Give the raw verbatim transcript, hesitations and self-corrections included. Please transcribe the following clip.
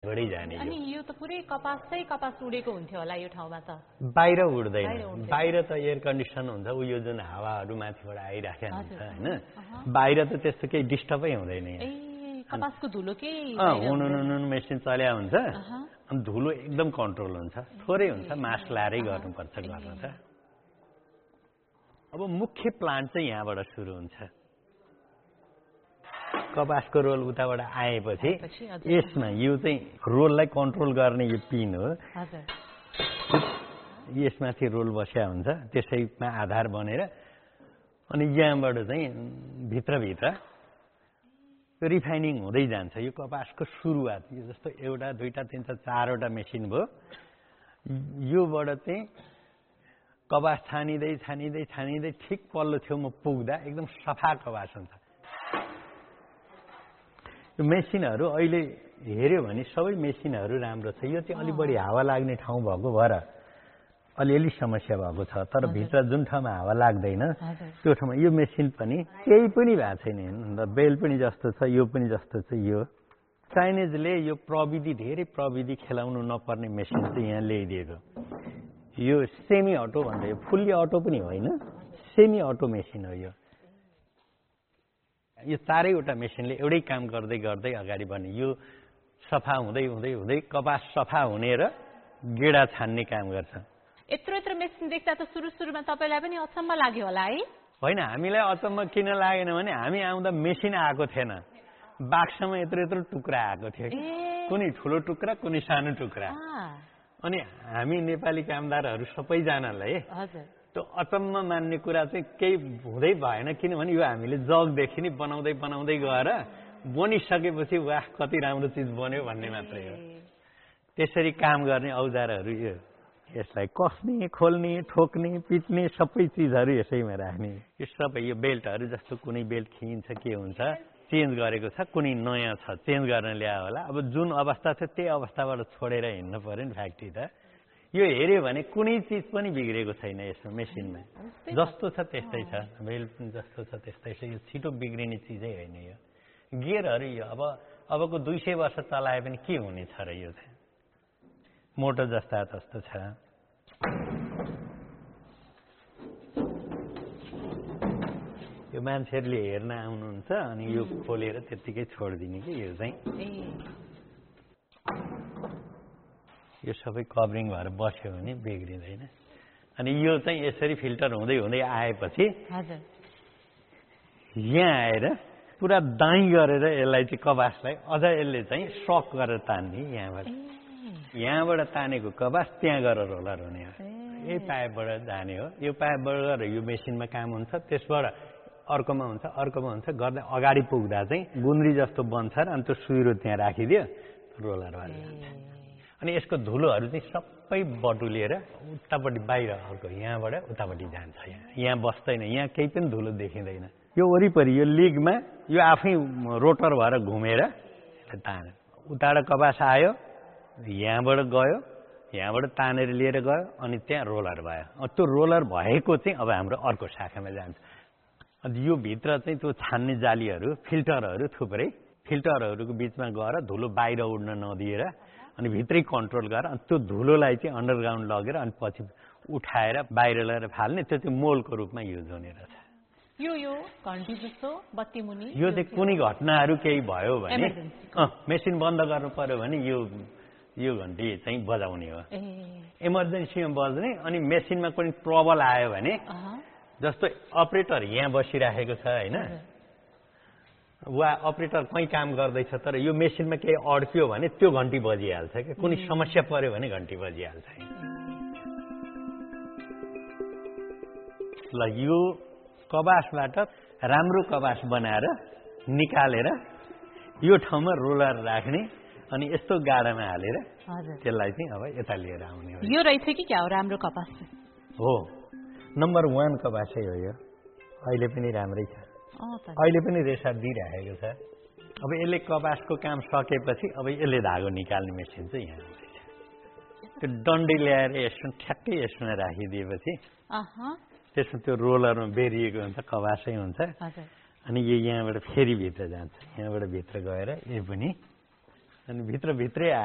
बढी जाने। अनि यो त पुरै कपासै कपास उडेको हुन्थ्यो होला यो ठाउँमा त? बाहिर उड्दैन, बाहिर त एयर कन्डिसन हुन्छ, उ यो जुन हावाहरू माथिबाट आइराखेको हुन्छ हैन, बाहिर त त्यस्तो केही डिस्टर्बै हुँदैन। ए कपासको धुलो केही हुनु हुनु मेसिन चल्या हुन्छ, अनि धुलो एकदम कन्ट्रोल हुन्छ, थोरै हुन्छ, मास्क लाएरै गर्नुपर्छ गर्नु त। अब मुख्य प्लान्ट चाहिँ यहाँबाट सुरु हुन्छ। कपासको रोल उताबाट आएपछि यसमा यो चाहिँ रोललाई कन्ट्रोल गर्ने यो पिन हो। यसमाथि रोल बस्या हुन्छ, त्यसैमा आधार बनेर अनि यहाँबाट चाहिँ भित्रभित्र रिफाइनिङ हुँदै जान्छ। यो कपासको सुरुवात यो जस्तो एउटा दुईटा तिनवटा चारवटा मेसिन भयो, योबाट चाहिँ कपास छानिँदै छानिँदै छानिँदै ठिक पल्लो छेउमा पुग्दा एकदम सफा कपास हुन्छ। यो मेसिनहरू अहिले हेऱ्यो भने सबै मेसिनहरू राम्रो छ। यो चाहिँ अलि बढी हावा लाग्ने ठाउँ भएको भएर अलिअलि समस्या भएको छ, तर भित्र जुन ठाउँमा हावा लाग्दैन त्यो ठाउँमा यो मेसिन पनि केही पनि भएको छैन। अन्त बेल पनि जस्तो छ, यो पनि जस्तो छ। यो चाइनिजले यो प्रविधि धेरै प्रविधि खेलाउनु नपर्ने मेसिन चाहिँ यहाँ ल्याइदिएको। यो सेमी अटो भन्दै, फुल्ली अटो पनि होइन, सेमी अटो मेसिन हो यो। यो चारैवटा मेसिनले एउटै काम गर्दै गर्दै अगाडि बढ्ने। यो सफा हुँदै हुँदै हुँदै कपास सफा हुने र गेडा छान्ने काम गर्छ। यत्रो यत्रो मेसिन देख्दा त सुरु सुरुमा तपाईलाई पनि अचम्म लाग्यो होला है? होइन, हामीलाई अचम्म किन लागेन भने हामी आउँदा मेसिन आएको थिएन, बाक्समा यत्रो यत्रो टुक्रा आएको थियो, कुनै ठुलो टुक्रा कुनै सानो टुक्रा। अनि हामी नेपाली कामदारहरू सबैजनालाई त्यो अचम्म मान्ने कुरा चाहिँ केही हुँदै भएन, किनभने यो हामीले जगदेखि नै बनाउँदै बनाउँदै गएर बनिसकेपछि वाह कति राम्रो चिज बन्यो भन्ने मात्रै हो। त्यसरी काम गर्ने औजारहरू यो, यसलाई कसने खोल्ने ठोक्ने पिट्ने सबै चिजहरू यसैमा राख्ने। यो सबै यो बेल्टहरू जस्तो कुनै बेल्ट खिइन्छ के हुन्छ चेन्ज गरेको छ, कुनै नयाँ छ चेन्ज गर्न ल्यायो होला। अब जुन अवस्था छ त्यही अवस्थाबाट छोडेर हिँड्नु पर्यो नि फ्याक्ट्री त। यो हेऱ्यो भने कुनै चिज पनि बिग्रेको छैन यसमा मेसिनमा, जस्तो छ त्यस्तै छ। बेल्ट पनि जस्तो छ त्यस्तै छ, यो छिटो बिग्रिने चिजै होइन यो। गियरहरू यो अब अबको दुई सय वर्ष चलाए पनि के हुने छ र, यो चाहिँ मोटर जस्ता जस्तो छ। यो मान्छेहरूले हेर्न आउनुहुन्छ अनि यो खोलेर त्यत्तिकै छोडिदिने कि यो चाहिँ। यो सबै कभरिङ भएर बस्यो भने बिग्रिँदैन। अनि यो चाहिँ यसरी फिल्टर हुँदै हुँदै आएपछि यहाँ आएर पुरा दाइँ गरेर यसलाई चाहिँ कपासलाई अझ यसले चाहिँ सक गरेर तान्ने। यहाँबाट यहाँबाट तानेको कपास त्यहाँ गएर रोलर हुने हो। यही पाइपबाट जाने हो। यो पाइपबाट गएर यो मेसिनमा काम हुन्छ, त्यसबाट अर्कोमा हुन्छ, अर्कोमा हुन्छ गर्दै अगाडि पुग्दा चाहिँ गुन्द्री जस्तो बन्छ र अनि त्यो सुइरो त्यहाँ राखिदियो, रोलर भएर जान्छ। अनि यसको धुलोहरू चाहिँ सबै बटुलिएर उतापट्टि बाहिर अर्को यहाँबाट उतापट्टि जान्छ। यहाँ यहाँ बस्दैन, यहाँ केही पनि धुलो देखिँदैन। यो वरिपरि यो लिगमा यो आफै रोटर भएर घुमेर ताने। उताबाट कपास आयो, यहाँबाट गयो, यहाँबाट तानेर लिएर गयो, अनि त्यहाँ रोलर भयो। त्यो रोलर भएको चाहिँ अब हाम्रो अर्को शाखामा जान्छ। अनि यो भित्र चाहिँ त्यो छान्ने जालीहरू फिल्टरहरू थुप्रै फिल्टरहरूको बिचमा गएर धुलो बाहिर उड्न नदिएर अनि भित्रै कन्ट्रोल गरेर अनि त्यो धुलोलाई चाहिँ अन्डरग्राउन्ड लगेर अनि पछि उठाएर बाहिर लगेर फाल्ने। त्यो चाहिँ मोलको रूपमा युज हुने रहेछ। यो यो घन्टी जस्तो बत्ती मुनि यो चाहिँ कुनै घटनाहरू केही भयो भने अँ मेसिन बन्द गर्नु पर्यो भने यो यो घन्टी चाहिँ बजाउने हो। इमर्जेन्सीमा बज्ने। अनि मेसिनमा कुनै ट्रबल आयो भने जस्तो अपरेटर यहाँ बसिराखेको छ होइन, वा अपरेटर कहीँ काम गर्दैछ तर यो मेसिनमा केही अड्क्यो भने त्यो घन्टी बजिहाल्छ क्या। कुनै समस्या पर्यो भने घन्टी बजिहाल्छ। ल यो कपासबाट राम्रो कपास बनाएर निकालेर यो ठाउँमा रोलर राख्ने अनि यस्तो गाडामा हालेर त्यसलाई चाहिँ अब यता लिएर आउने हो। यो रहेछ कि क्या हो राम्रो कपास? हो, नम्बर वान कपासै हो यो। अहिले पनि राम्रै छ, अहिले पनि रेसा दिइराखेको छ। अब यसले कपासको काम सकेपछि अब यसले धागो निकाल्ने मेसिन चाहिँ यहाँ आउँदैछ। त्यो डन्डी ल्याएर यसमा ठ्याक्कै यसमा राखिदिएपछि त्यसमा त्यो रोलरमा बेरिएको हुन्छ, कपासै हुन्छ। अनि यो यहाँबाट फेरि भित्र जान्छ, यहाँबाट भित्र गएर यो पनि अनि भित्र भित्रै